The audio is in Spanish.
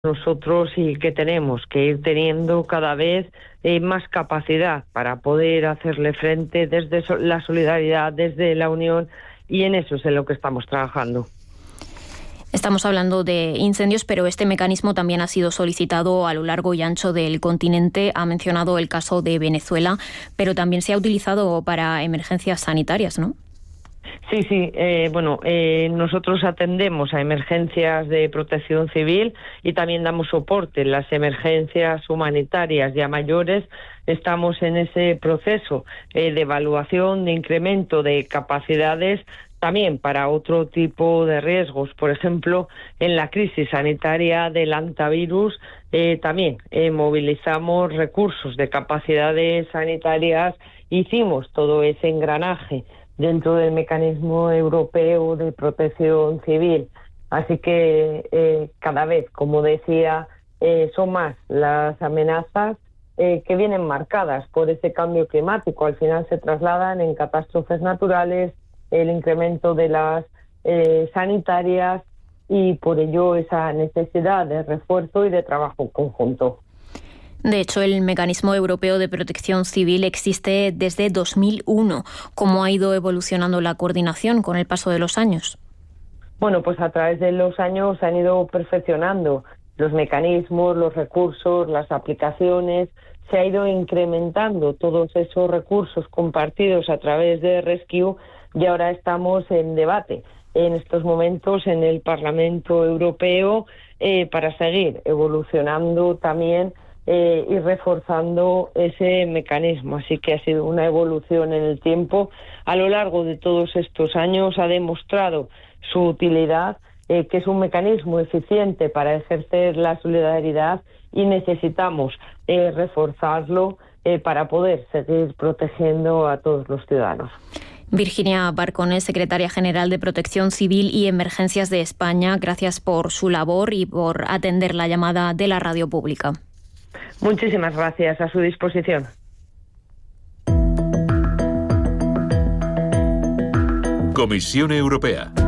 nosotros y que tenemos que ir teniendo cada vez más capacidad para poder hacerle frente desde la solidaridad, desde la unión, y en eso es en lo que estamos trabajando. Estamos hablando de incendios, pero este mecanismo también ha sido solicitado a lo largo y ancho del continente. Ha mencionado el caso de Venezuela, pero también se ha utilizado para emergencias sanitarias, ¿no? Sí, nosotros atendemos a emergencias de protección civil y también damos soporte en las emergencias humanitarias ya mayores. Estamos en ese proceso de evaluación, de incremento de capacidades, también para otro tipo de riesgos. Por ejemplo, en la crisis sanitaria del hantavirus también movilizamos recursos de capacidades sanitarias, hicimos todo ese engranaje dentro del mecanismo europeo de protección civil. Así que cada vez, como decía, son más las amenazas que vienen marcadas por ese cambio climático. Al final se trasladan en catástrofes naturales, el incremento de las sanitarias y por ello esa necesidad de refuerzo y de trabajo conjunto. De hecho, el Mecanismo Europeo de Protección Civil existe desde 2001. ¿Cómo ha ido evolucionando la coordinación con el paso de los años? Bueno, pues a través de los años se han ido perfeccionando los mecanismos, los recursos, las aplicaciones. Se ha ido incrementando todos esos recursos compartidos a través de Rescue y ahora estamos en debate en estos momentos en el Parlamento Europeo para seguir evolucionando también y reforzando ese mecanismo. Así que ha sido una evolución en el tiempo. A lo largo de todos estos años ha demostrado su utilidad, que es un mecanismo eficiente para ejercer la solidaridad y necesitamos reforzarlo para poder seguir protegiendo a todos los ciudadanos. Virginia Barcones, secretaria general de Protección Civil y Emergencias de España, gracias por su labor y por atender la llamada de la radio pública. Muchísimas gracias, a su disposición. Comisión Europea.